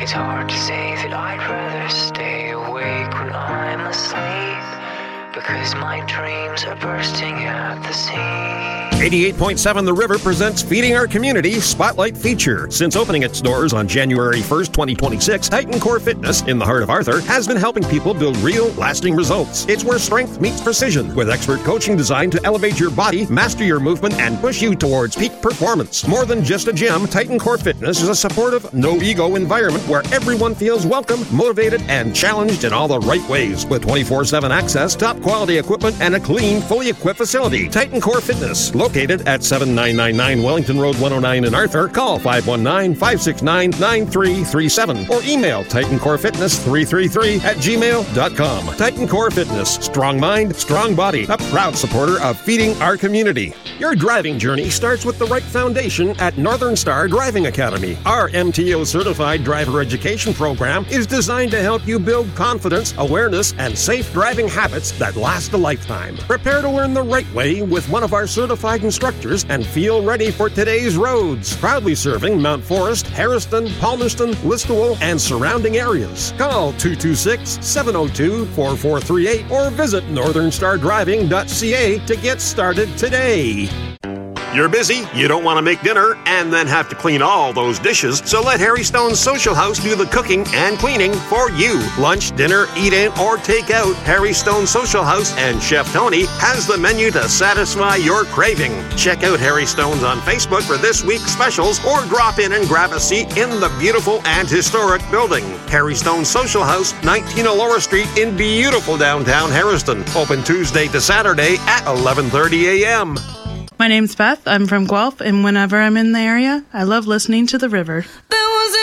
It's hard to say that I'd rather stay awake when I'm asleep, because my dreams are bursting at the seams. 88.7 The River presents Feeding Our Community Spotlight Feature. Since opening its doors on January 1st, 2026, Titan Core Fitness in the heart of Arthur has been helping people build real, lasting results. It's where strength meets precision, with expert coaching designed to elevate your body, master your movement, and push you towards peak performance. More than just a gym, Titan Core Fitness is a supportive, no-ego environment where everyone feels welcome, motivated, and challenged in all the right ways. With 24/7 access, top-quality equipment, and a clean, fully equipped facility. Titan Core Fitness, located at 7999 Wellington Road 109 in Arthur. Call 519-569-9337 or email titancorefitness333@gmail.com. Titan Core Fitness, strong mind, strong body, a proud supporter of feeding our community. Your driving journey starts with the right foundation at Northern Star Driving Academy. Our MTO certified driver education program is designed to help you build confidence, awareness, and safe driving habits that last a lifetime. Prepare to learn the right way with one of our certified instructors and feel ready for today's roads. Proudly serving Mount Forest, Harriston, Palmerston, Listowel, and surrounding areas. Call 226-702-4438 or visit northernstardriving.ca to get started today. You're busy, you don't want to make dinner, and then have to clean all those dishes, so let Harry Stone's Social House do the cooking and cleaning for you. Lunch, dinner, eat-in, or take-out, Harry Stone's Social House and Chef Tony has the menu to satisfy your craving. Check out Harry Stone's on Facebook for this week's specials, or drop in and grab a seat in the beautiful and historic building. Harry Stone's Social House, 19 Elora Street in beautiful downtown Harriston. Open Tuesday to Saturday at 11:30 a.m. My name's Beth. I'm from Guelph, and whenever I'm in the area, I love listening to The River.